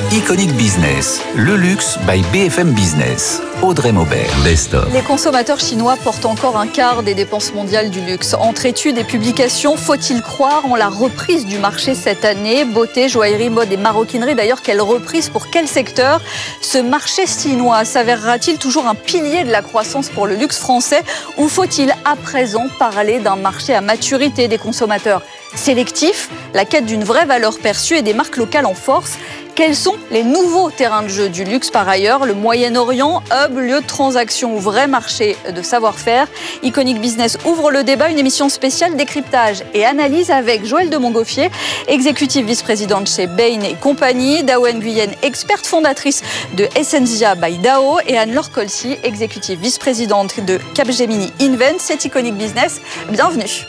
Iconic Business, le luxe by BFM Business. Audrey Maubert, Best of. Les consommateurs chinois portent encore un quart des dépenses mondiales du luxe. Entre études et publications, faut-il croire en la reprise du marché cette année? Beauté, joaillerie, mode et maroquinerie. D'ailleurs, quelle reprise pour quel secteur? Ce marché chinois s'avérera-t-il toujours un pilier de la croissance pour le luxe français? Ou faut-il à présent parler d'un marché à maturité des consommateurs sélectifs, la quête d'une vraie valeur perçue et des marques locales en force? Quels sont les nouveaux terrains de jeu du luxe par ailleurs? Le Moyen-Orient, hub, lieu de transaction ou vrai marché de savoir-faire? Iconic Business ouvre le débat, une émission spéciale décryptage et analyse avec Joëlle de Montgolfier, exécutive vice-présidente chez Bain et compagnie, Dao Nguyen, experte fondatrice de Essentia by Dao, et Anne-Laure Colcy, exécutive vice-présidente de Capgemini Invent. C'est Iconic Business. Bienvenue.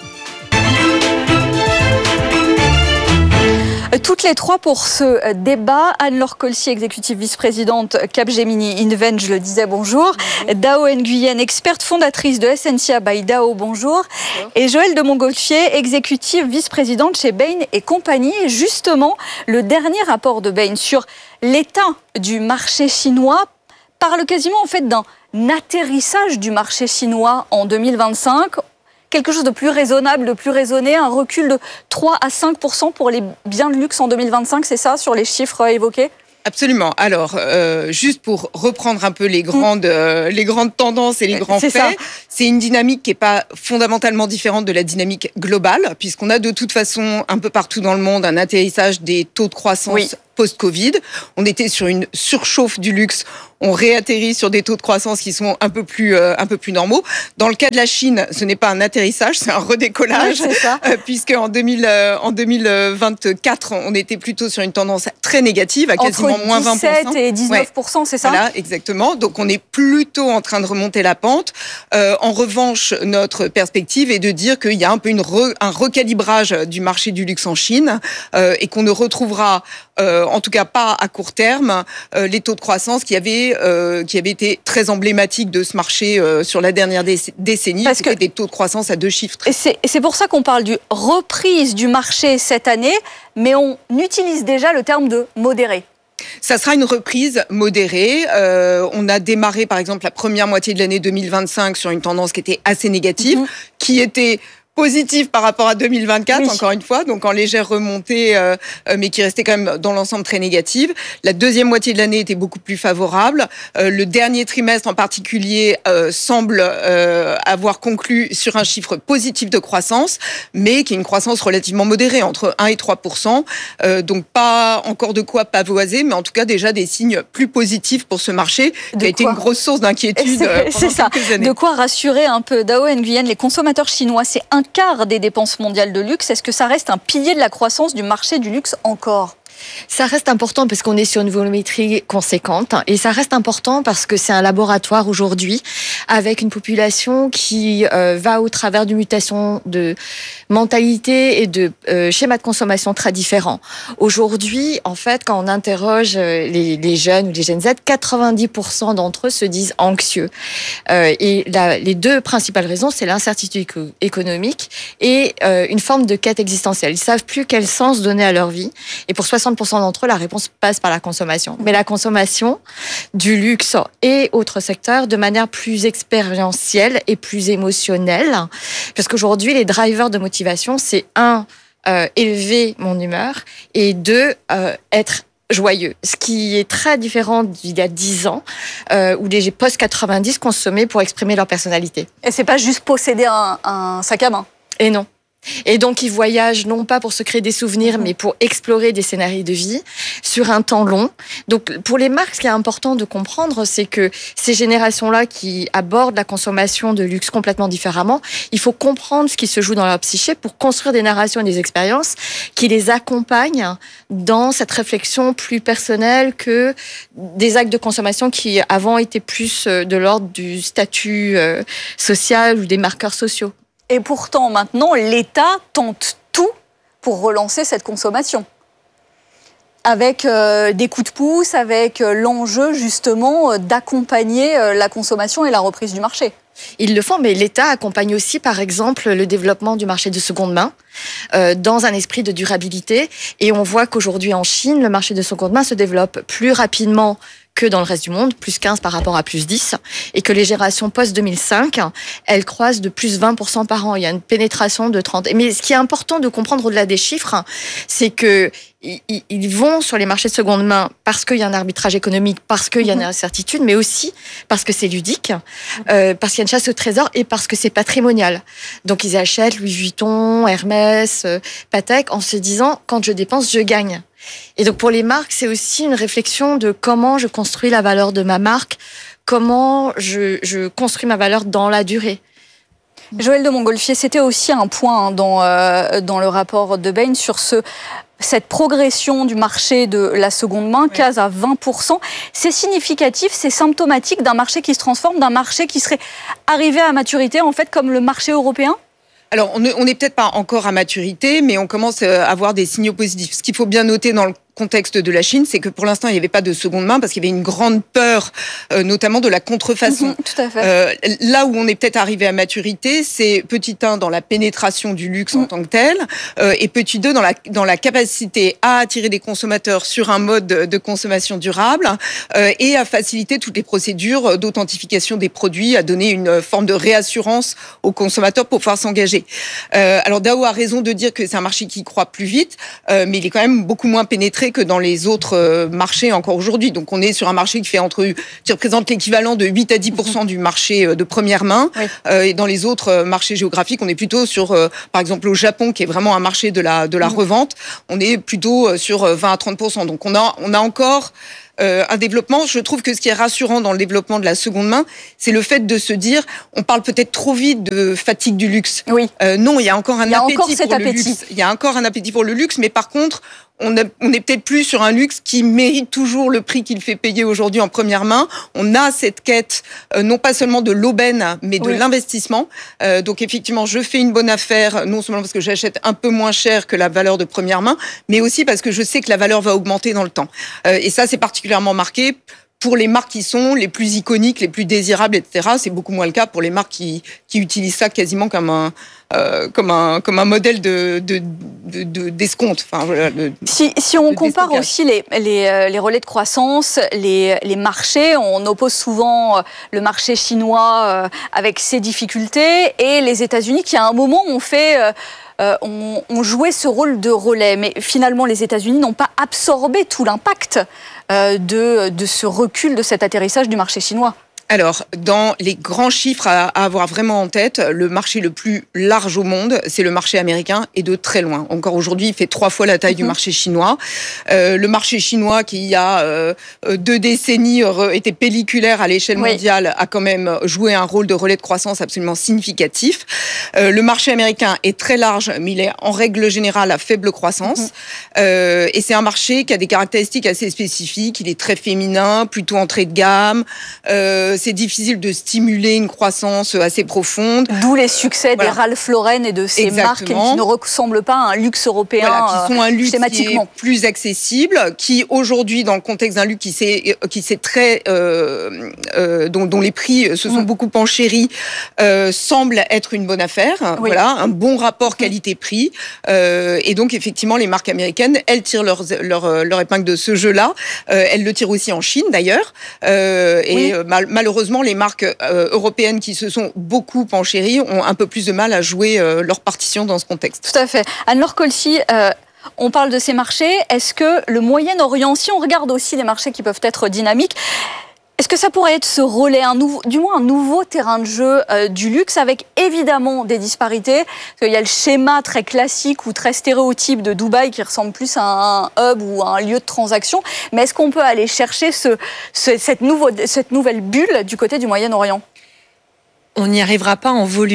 Toutes les trois pour ce débat. Anne-Laure Colcy, exécutive vice-présidente Capgemini Invent, je le disais, bonjour. Dao Nguyen, experte fondatrice de Essentia by Dao, bonjour. Et Joëlle de Montgolfier, exécutive vice-présidente chez Bain et compagnie. Et justement, le dernier rapport de Bain sur l'état du marché chinois parle quasiment en fait d'un atterrissage du marché chinois en 2025. Quelque chose de plus raisonnable, de plus raisonné, un recul de 3 à 5% pour les biens de luxe en 2025, c'est ça, sur les chiffres évoqués? Absolument. Alors, juste pour reprendre un peu les grandes tendances et les grands faits, c'est une dynamique qui n'est pas fondamentalement différente de la dynamique globale, puisqu'on a de toute façon un peu partout dans le monde un atterrissage des taux de croissance post-Covid. On était sur une surchauffe du luxe. On réatterrit sur des taux de croissance qui sont un peu plus normaux. Dans le cas de la Chine, ce n'est pas un atterrissage, c'est un redécollage, puisque en 2024, on était plutôt sur une tendance très négative, à quasiment moins 20%. Entre 17 et 19%, c'est ça? Voilà, exactement. Donc on est plutôt en train de remonter la pente. En revanche, notre perspective est de dire qu'il y a un peu un recalibrage du marché du luxe en Chine et qu'on ne retrouvera en tout cas pas à court terme, les taux de croissance qui avaient été très emblématiques de ce marché sur la dernière décennie, parce que des taux de croissance à 2 chiffres. Et c'est pour ça qu'on parle de reprise du marché cette année, mais on utilise déjà le terme de modéré. Ça sera une reprise modérée. On a démarré, par exemple, la première moitié de l'année 2025 sur une tendance qui était assez négative, qui était positive par rapport à 2024, encore une fois, donc en légère remontée, mais qui restait quand même dans l'ensemble très négative. La deuxième moitié de l'année était beaucoup plus favorable. Le dernier trimestre en particulier semble avoir conclu sur un chiffre positif de croissance, mais qui est une croissance relativement modérée, entre 1 et 3%. Donc pas encore de quoi pavoiser, mais en tout cas déjà des signes plus positifs pour ce marché, qui a été une grosse source d'inquiétude pendant quelques années. De quoi rassurer un peu. Dao Nguyen, les consommateurs chinois, c'est un quart des dépenses mondiales de luxe. Est-ce que ça reste un pilier de la croissance du marché du luxe encore ? Ça reste important parce qu'on est sur une volumétrie conséquente, et ça reste important parce que c'est un laboratoire aujourd'hui avec une population qui va au travers d'une mutation de mentalité et de schémas de consommation très différents. Aujourd'hui, en fait, quand on interroge les jeunes ou les Gen Z, 90% d'entre eux se disent anxieux. Et les deux principales raisons, c'est l'incertitude économique et une forme de quête existentielle. Ils savent plus quel sens donner à leur vie. Et pour 60% d'entre eux, la réponse passe par la consommation. Mais la consommation du luxe et autres secteurs de manière plus expérientielle et plus émotionnelle. Parce qu'aujourd'hui, les drivers de motivation, c'est élever mon humeur, et 2, être joyeux. Ce qui est très différent d'il y a 10 ans, où les post-90 consommaient pour exprimer leur personnalité. Et c'est pas juste posséder un sac à main. Et non. Et donc, ils voyagent non pas pour se créer des souvenirs, mais pour explorer des scénarios de vie sur un temps long. Donc, pour les marques, ce qui est important de comprendre, c'est que ces générations-là qui abordent la consommation de luxe complètement différemment, il faut comprendre ce qui se joue dans leur psyché pour construire des narrations et des expériences qui les accompagnent dans cette réflexion plus personnelle que des actes de consommation qui avant étaient plus de l'ordre du statut social ou des marqueurs sociaux. Et pourtant, maintenant, l'État tente tout pour relancer cette consommation. Avec des coups de pouce, avec l'enjeu, justement, d'accompagner la consommation et la reprise du marché. Ils le font, mais l'État accompagne aussi, par exemple, le développement du marché de seconde main dans un esprit de durabilité. Et on voit qu'aujourd'hui, en Chine, le marché de seconde main se développe plus rapidement que dans le reste du monde, plus 15 par rapport à plus 10, et que les générations post-2005, elles croissent de plus 20% par an. Il y a une pénétration de 30%. Mais ce qui est important de comprendre au-delà des chiffres, c'est que ils vont sur les marchés de seconde main parce qu'il y a un arbitrage économique, parce qu'il y a une incertitude, mais aussi parce que c'est ludique, parce qu'il y a une chasse au trésor et parce que c'est patrimonial. Donc ils achètent Louis Vuitton, Hermès, Patek en se disant quand je dépense, je gagne. Et donc pour les marques, c'est aussi une réflexion de comment je construis la valeur de ma marque, comment je construis ma valeur dans la durée. Joëlle de Montgolfier, c'était aussi un point dans le rapport de Bain sur cette progression du marché de la seconde main, 15 à 20%. C'est significatif, c'est symptomatique d'un marché qui se transforme, d'un marché qui serait arrivé à maturité, en fait, comme le marché européen ? Alors, on n'est peut-être pas encore à maturité, mais on commence à avoir des signaux positifs. Ce qu'il faut bien noter dans le contexte de la Chine, c'est que pour l'instant, il n'y avait pas de seconde main parce qu'il y avait une grande peur, notamment de la contrefaçon. Tout à fait. Là où on est peut-être arrivé à maturité, c'est petit 1 dans la pénétration du luxe en tant que tel, et petit 2 dans la capacité à attirer des consommateurs sur un mode de consommation durable et à faciliter toutes les procédures d'authentification des produits, à donner une forme de réassurance aux consommateurs pour pouvoir s'engager. Alors Dao a raison de dire que c'est un marché qui croît plus vite, mais il est quand même beaucoup moins pénétré que dans les autres marchés encore aujourd'hui. Donc on est sur un marché qui représente l'équivalent de 8 à 10% du marché de première main. Oui. Et dans les autres marchés géographiques, on est plutôt sur, par exemple au Japon, qui est vraiment un marché de la revente, on est plutôt sur 20 à 30%. Donc on a encore un développement. Je trouve que ce qui est rassurant dans le développement de la seconde main, c'est le fait de se dire, on parle peut-être trop vite de fatigue du luxe. Oui. Non, il y a encore un appétit pour le luxe. Il y a encore un appétit pour le luxe, mais par contre, on est peut-être plus sur un luxe qui mérite toujours le prix qu'il fait payer aujourd'hui en première main. On a cette quête, non pas seulement de l'aubaine, mais de l'investissement. Donc effectivement, je fais une bonne affaire, non seulement parce que j'achète un peu moins cher que la valeur de première main, mais aussi parce que je sais que la valeur va augmenter dans le temps. Et ça, c'est particulièrement marqué pour les marques qui sont les plus iconiques, les plus désirables, etc. C'est beaucoup moins le cas pour les marques qui utilisent ça quasiment comme un modèle d'escompte. Enfin, voilà, si on compare aussi les relais de croissance, les marchés, on oppose souvent le marché chinois avec ses difficultés et les États-Unis qui à un moment ont joué ce rôle de relais. Mais finalement, les États-Unis n'ont pas absorbé tout l'impact de ce recul, de cet atterrissage du marché chinois. Alors, dans les grands chiffres à avoir vraiment en tête, le marché le plus large au monde, c'est le marché américain et de très loin. Encore aujourd'hui, il fait 3 fois la taille du marché chinois. Le marché chinois, qui il y a 2 décennies était pelliculaire à l'échelle mondiale, a quand même joué un rôle de relais de croissance absolument significatif. Le marché américain est très large, mais il est en règle générale à faible croissance. Et c'est un marché qui a des caractéristiques assez spécifiques. Il est très féminin, plutôt entrée de gamme. C'est difficile de stimuler une croissance assez profonde. D'où les succès des Ralph Lauren et de ces marques qui ne ressemblent pas à un luxe européen, qui sont un luxe qui est plus accessible, qui aujourd'hui, dans le contexte d'un luxe qui s'est très, dont les prix se sont beaucoup enchéris, semble être une bonne affaire. Voilà, un bon rapport qualité-prix. Et donc effectivement, les marques américaines, elles tirent leur épingle de ce jeu-là. Elles le tirent aussi en Chine d'ailleurs. Et malheureusement, les marques européennes qui se sont beaucoup enchéries ont un peu plus de mal à jouer leur partition dans ce contexte. Tout à fait. Anne-Laure Colcy, on parle de ces marchés. Est-ce que le Moyen-Orient, si on regarde aussi les marchés qui peuvent être dynamiques, est-ce que ça pourrait être ce relais, du moins un nouveau terrain de jeu du luxe, avec évidemment des disparités? Parce qu'il y a le schéma très classique ou très stéréotype de Dubaï qui ressemble plus à un hub ou à un lieu de transaction. Mais est-ce qu'on peut aller chercher cette nouvelle bulle du côté du Moyen-Orient? On n'y arrivera pas en volume.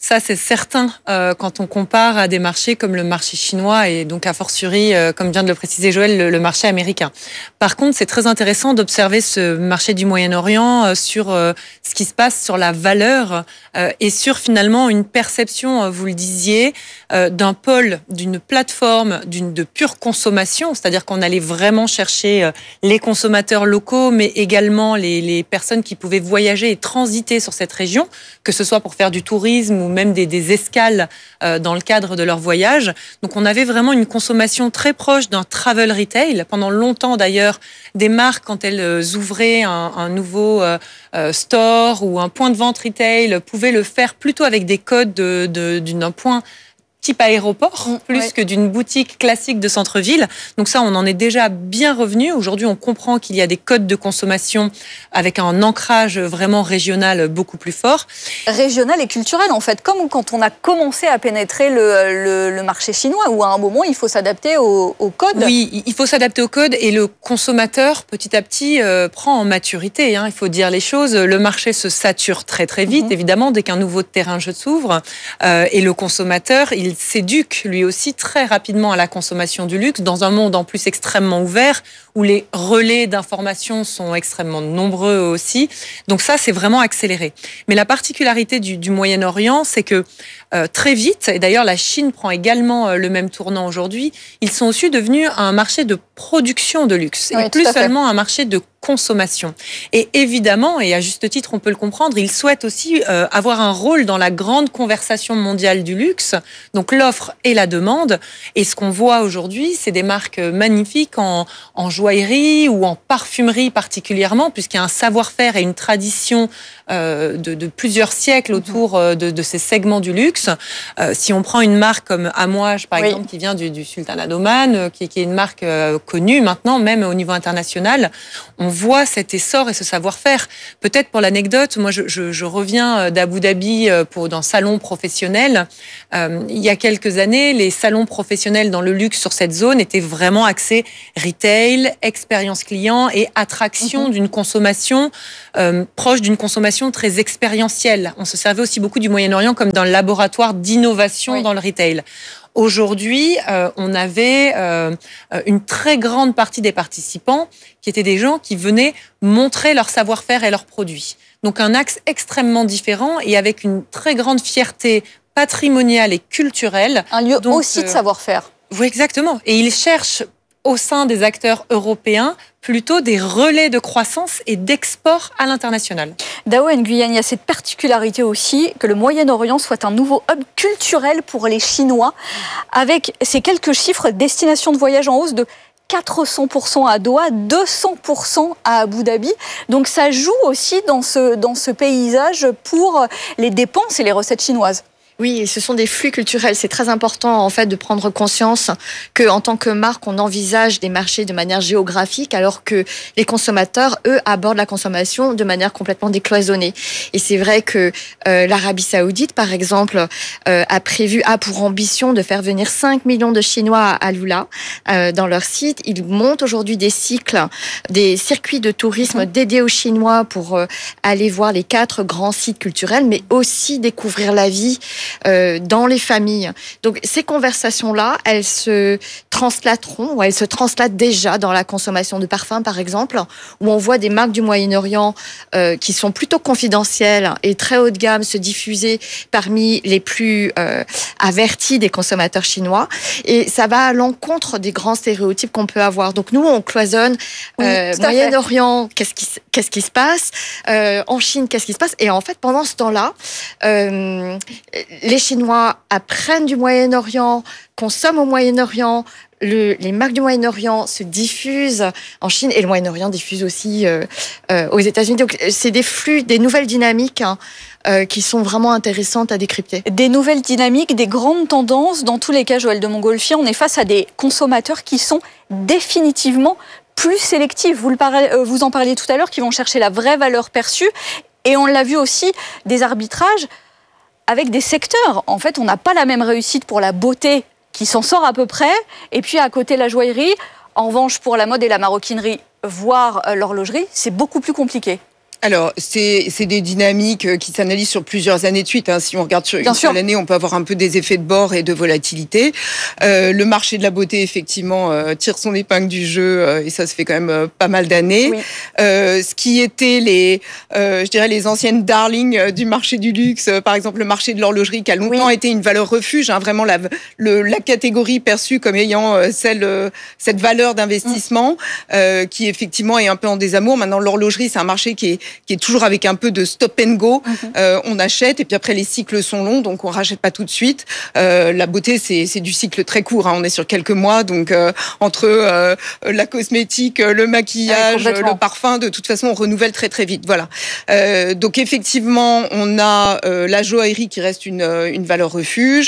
Ça, c'est certain quand on compare à des marchés comme le marché chinois et donc a fortiori, comme vient de le préciser Joël, le marché américain. Par contre, c'est très intéressant d'observer ce marché du Moyen-Orient sur ce qui se passe sur la valeur et sur finalement une perception, vous le disiez, d'un pôle, d'une plateforme, de pure consommation, c'est-à-dire qu'on allait vraiment chercher les consommateurs locaux, mais également les personnes qui pouvaient voyager et transiter sur cette région, que ce soit pour faire du tourisme ou même des escales dans le cadre de leur voyage. Donc on avait vraiment une consommation très proche d'un travel retail. Pendant longtemps d'ailleurs, des marques, quand elles ouvraient un nouveau store ou un point de vente retail, pouvaient le faire plutôt avec des codes d'un point type aéroport, plus que d'une boutique classique de centre-ville. Donc ça, on en est déjà bien revenu. Aujourd'hui, on comprend qu'il y a des codes de consommation avec un ancrage vraiment régional beaucoup plus fort. Régional et culturel, en fait. Comme quand on a commencé à pénétrer le marché chinois, où à un moment, il faut s'adapter au code. Oui, il faut s'adapter au code et le consommateur, petit à petit, prend en maturité. Il faut dire les choses. Le marché se sature très, très vite, évidemment, dès qu'un nouveau terrain de jeu s'ouvre. Et le consommateur, il s'éduque lui aussi très rapidement à la consommation du luxe dans un monde en plus extrêmement ouvert où les relais d'information sont extrêmement nombreux aussi. Donc ça, c'est vraiment accéléré. Mais la particularité du Moyen-Orient, c'est que très vite, et d'ailleurs la Chine prend également le même tournant aujourd'hui, ils sont aussi devenus un marché de production de luxe et plus seulement un marché de consommation. Et évidemment, et à juste titre, on peut le comprendre, ils souhaitent aussi avoir un rôle dans la grande conversation mondiale du luxe, donc l'offre et la demande. Et ce qu'on voit aujourd'hui, c'est des marques magnifiques en joaillerie ou en parfumerie particulièrement, puisqu'il y a un savoir-faire et une tradition de plusieurs siècles autour de ces segments du luxe. Si on prend une marque comme Amouage, par exemple, qui vient du Sultanat d'Oman, qui est une marque connue maintenant, même au niveau international, on voit cet essor et ce savoir-faire. Peut-être pour l'anecdote, moi je reviens d'Abu Dhabi dans salon professionnel. Il y a quelques années, les salons professionnels dans le luxe sur cette zone étaient vraiment axés retail, expérience client et attraction d'une consommation proche d'une consommation très expérientielle. On se servait aussi beaucoup du Moyen-Orient comme d'un laboratoire d'innovation dans le retail. Aujourd'hui, on avait une très grande partie des participants qui étaient des gens qui venaient montrer leur savoir-faire et leurs produits. Donc un axe extrêmement différent et avec une très grande fierté patrimoniale et culturelle. Un lieu aussi de savoir-faire. Oui, exactement. Et ils cherchent au sein des acteurs européens plutôt des relais de croissance et d'export à l'international. Dao Nguyen, il y a cette particularité aussi que le Moyen-Orient soit un nouveau hub culturel pour les Chinois, avec ces quelques chiffres, destination de voyage en hausse de 400% à Doha, 200% à Abu Dhabi. Donc ça joue aussi dans ce paysage pour les dépenses et les recettes chinoises. Oui, ce sont des flux culturels. C'est très important en fait de prendre conscience que, en tant que marque, on envisage des marchés de manière géographique, alors que les consommateurs, eux, abordent la consommation de manière complètement décloisonnée. Et c'est vrai que l'Arabie Saoudite, par exemple, a pour ambition de faire venir 5 millions de Chinois à Lula dans leur site. Ils montent aujourd'hui des circuits de tourisme dédiés aux Chinois pour aller voir les 4 grands sites culturels, mais aussi découvrir la vie dans les familles. Donc ces conversations-là, elles se translateront, ou elles se translatent déjà dans la consommation de parfums, par exemple, où on voit des marques du Moyen-Orient qui sont plutôt confidentielles et très haut de gamme se diffuser parmi les plus avertis des consommateurs chinois. Et ça va à l'encontre des grands stéréotypes qu'on peut avoir. Donc nous, on cloisonne Moyen-Orient, qu'est-ce qui se passe, en Chine, qu'est-ce qui se passe. Et en fait, pendant ce temps-là, les Chinois apprennent du Moyen-Orient, consomment au Moyen-Orient, les marques du Moyen-Orient se diffusent en Chine et le Moyen-Orient diffuse aussi aux États-Unis. Donc c'est des flux, des nouvelles dynamiques qui sont vraiment intéressantes à décrypter. Des nouvelles dynamiques, des grandes tendances. Dans tous les cas, Joël de Montgolfier, on est face à des consommateurs qui sont définitivement plus sélectifs. Vous en parliez tout à l'heure, qui vont chercher la vraie valeur perçue. Et on l'a vu aussi, des arbitrages avec des secteurs. En fait, on n'a pas la même réussite pour la beauté qui s'en sort à peu près, et puis à côté la joaillerie. En revanche, pour la mode et la maroquinerie, voire l'horlogerie, c'est beaucoup plus compliqué. Alors, c'est des dynamiques qui s'analysent sur plusieurs années de suite. Si on regarde sur une seule année, on peut avoir un peu des effets de bord et de volatilité. Le marché de la beauté, effectivement, tire son épingle du jeu et ça se fait quand même pas mal d'années. Oui. Ce qui était je dirais les anciennes darlings du marché du luxe, par exemple le marché de l'horlogerie qui a longtemps été une valeur refuge, vraiment la catégorie perçue comme ayant cette valeur d'investissement qui effectivement est un peu en désamour. Maintenant, l'horlogerie, c'est un marché qui est toujours avec un peu de stop and go. On achète et puis après les cycles sont longs, donc on rachète pas tout de suite. La beauté, c'est du cycle très court. On est sur quelques mois, donc entre la cosmétique, le maquillage, le parfum, de toute façon, on renouvelle très très vite. Voilà. Donc effectivement, on a la joaillerie qui reste une valeur refuge,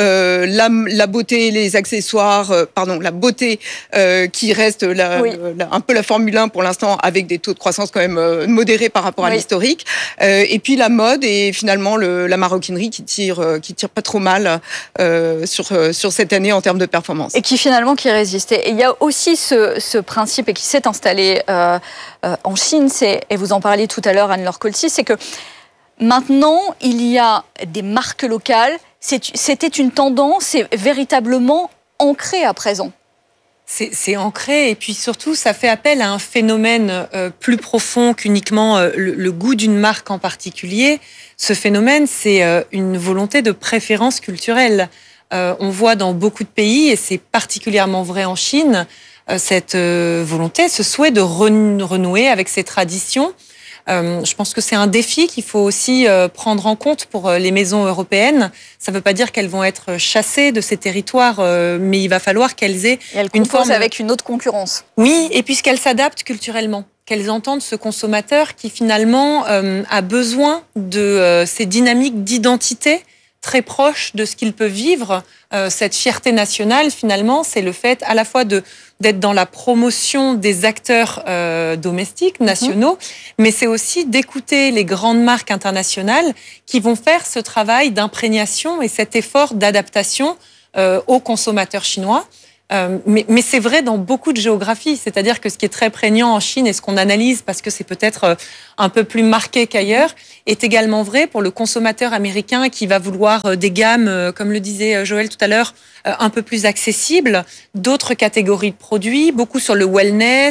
la beauté, les accessoires, la beauté qui reste un peu la Formule 1 pour l'instant avec des taux de croissance quand même modérés par rapport à l'historique. Et puis la mode et finalement la maroquinerie qui tire pas trop mal sur cette année en termes de performance. Et qui résiste. Et il y a aussi ce principe et qui s'est installé en Chine, et vous en parliez tout à l'heure, Anne-Laure Colty, c'est que maintenant, il y a des marques locales. C'était une tendance, c'est véritablement ancré à présent. C'est ancré et puis surtout, ça fait appel à un phénomène plus profond qu'uniquement le goût d'une marque en particulier. Ce phénomène, c'est une volonté de préférence culturelle. On voit dans beaucoup de pays, et c'est particulièrement vrai en Chine, cette volonté, ce souhait de renouer avec ses traditions. Je pense que c'est un défi qu'il faut aussi prendre en compte pour les maisons européennes. Ça ne veut pas dire qu'elles vont être chassées de ces territoires, mais il va falloir qu'elles aient une forme avec une autre concurrence. Oui, et puisqu'elles s'adaptent culturellement, qu'elles entendent ce consommateur qui finalement a besoin de ces dynamiques d'identité très proches de ce qu'il peut vivre. Cette fierté nationale, finalement, c'est le fait à la fois d'être dans la promotion des acteurs domestiques, nationaux, mais c'est aussi d'écouter les grandes marques internationales qui vont faire ce travail d'imprégnation et cet effort d'adaptation aux consommateurs chinois. Mais c'est vrai dans beaucoup de géographies, c'est-à-dire que ce qui est très prégnant en Chine et ce qu'on analyse parce que c'est peut-être un peu plus marqué qu'ailleurs, est également vrai pour le consommateur américain qui va vouloir des gammes, comme le disait Joël tout à l'heure, un peu plus accessibles, d'autres catégories de produits, beaucoup sur le wellness,